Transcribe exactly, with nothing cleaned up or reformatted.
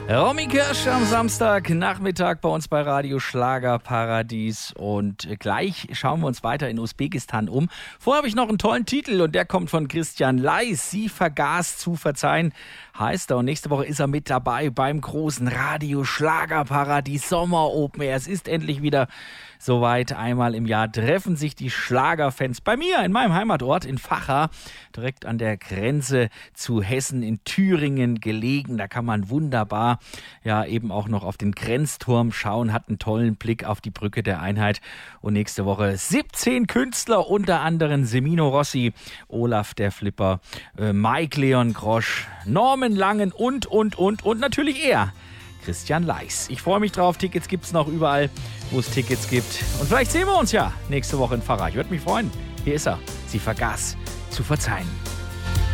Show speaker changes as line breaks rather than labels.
Romy Kirsch am Samstagnachmittag bei uns bei Radio Schlagerparadies und gleich schauen wir uns weiter in Usbekistan um. Vorher habe ich noch einen tollen Titel und der kommt von Christian Leis. Sie vergaß zu verzeihen, heißt er. Und nächste Woche ist er mit dabei beim großen Radio Schlagerparadies Sommer Open Air. Es ist endlich wieder soweit. Einmal im Jahr treffen sich die Schlagerfans bei mir in meinem Heimatort in Vacha, direkt an der Grenze zu Hessen in Thüringen gelegen. Da kann man wunderbar ja eben auch noch auf den Grenzturm schauen, hat einen tollen Blick auf die Brücke der Einheit. Und nächste Woche siebzehn Künstler, unter anderem Semino Rossi, Olaf der Flipper, äh, Mike Leon Grosch, Norman Langen und, und, und, und natürlich er, Christian Leis. Ich freue mich drauf. Tickets gibt es noch überall, wo es Tickets gibt. Und vielleicht sehen wir uns ja nächste Woche in Vacha. Ich würde mich freuen. Hier ist er. Sie vergaß zu verzeihen.